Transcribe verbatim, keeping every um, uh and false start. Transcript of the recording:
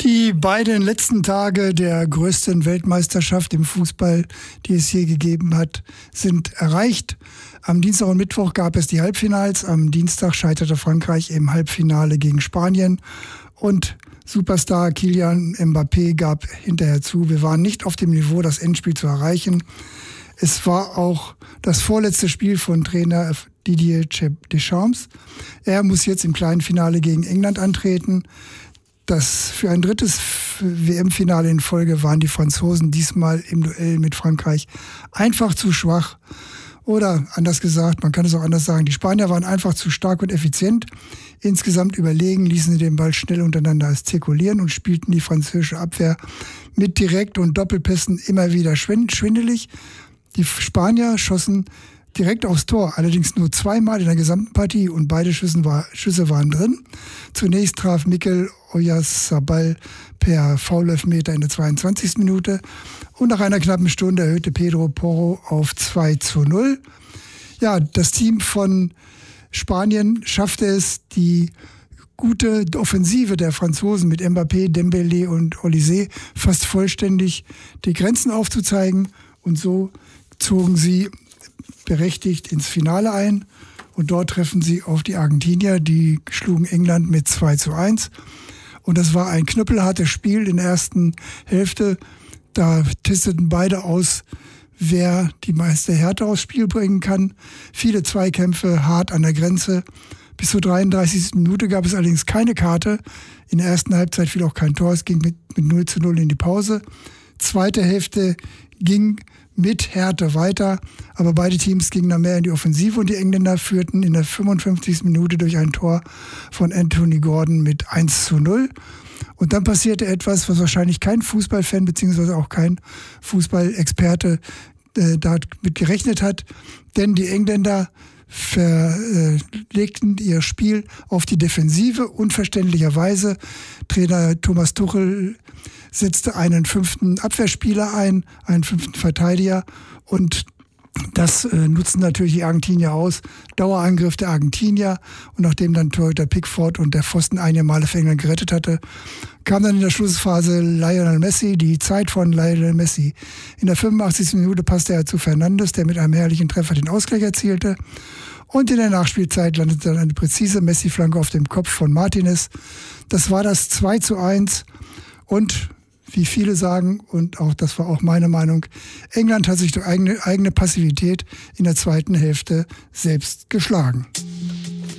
Die beiden letzten Tage der größten Weltmeisterschaft im Fußball, die es je gegeben hat, sind erreicht. Am Dienstag und Mittwoch gab es die Halbfinals. Am Dienstag scheiterte Frankreich im Halbfinale gegen Spanien. Und Superstar Kylian Mbappé gab hinterher zu, wir waren nicht auf dem Niveau, das Endspiel zu erreichen. Es war auch das vorletzte Spiel von Trainer Didier Deschamps. Er muss jetzt im kleinen Finale gegen England antreten. Das für ein drittes W M-Finale in Folge waren die Franzosen diesmal im Duell mit Frankreich einfach zu schwach. Oder anders gesagt, man kann es auch anders sagen, die Spanier waren einfach zu stark und effizient. Insgesamt überlegen, ließen sie den Ball schnell untereinander zirkulieren und spielten die französische Abwehr mit Direkt- und Doppelpässen immer wieder schwindelig. Die Spanier schossen direkt aufs Tor, allerdings nur zweimal in der gesamten Partie und beide Schüsse, war, Schüsse waren drin. Zunächst traf Mikel Oyarzabal per Foul-Elfmeter in der zweiundzwanzigsten Minute und nach einer knappen Stunde erhöhte Pedro Porro auf zwei zu null. Ja, das Team von Spanien schaffte es, die gute Offensive der Franzosen mit Mbappé, Dembélé und Olysée fast vollständig die Grenzen aufzuzeigen und so zogen sie berechtigt ins Finale ein und dort treffen sie auf die Argentinier, die schlugen England mit zwei zu eins und das war ein knüppelhartes Spiel in der ersten Hälfte. Da testeten beide aus, wer die meiste Härte aufs Spiel bringen kann. Viele Zweikämpfe, hart an der Grenze. Bis zur dreiunddreißigsten Minute gab es allerdings keine Karte. In der ersten Halbzeit fiel auch kein Tor, es ging mit, mit null zu null in die Pause. Zweite Hälfte ging mit Härte weiter, aber beide Teams gingen dann mehr in die Offensive und die Engländer führten in der fünfundfünfzigsten Minute durch ein Tor von Anthony Gordon mit eins zu null. Und dann passierte etwas, was wahrscheinlich kein Fußballfan bzw. auch kein Fußballexperte äh, damit gerechnet hat, denn die Engländer verlegten ihr Spiel auf die Defensive. Unverständlicherweise Trainer Thomas Tuchel setzte einen fünften Abwehrspieler ein, einen fünften Verteidiger und das äh, nutzten natürlich die Argentinier aus. Dauerangriff der Argentinier und nachdem dann Torhüter Pickford und der Pfosten einige Male für England gerettet hatte, kam dann in der Schlussphase Lionel Messi, die Zeit von Lionel Messi. In der fünfundachtzigsten Minute passte er zu Fernandes, der mit einem herrlichen Treffer den Ausgleich erzielte. Und in der Nachspielzeit landete dann eine präzise Messi-Flanke auf dem Kopf von Martinez. Das war das zwei zu eins und wie viele sagen, und auch das war auch meine Meinung, England hat sich durch eigene, eigene Passivität in der zweiten Hälfte selbst geschlagen.